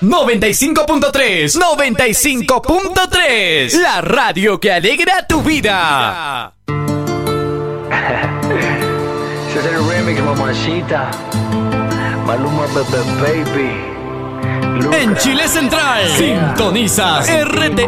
95.3. 95.3. La radio que alegra tu vida. Ese es el remix, mamacita. Maluma, baby. En Chile Central, sintonizas RT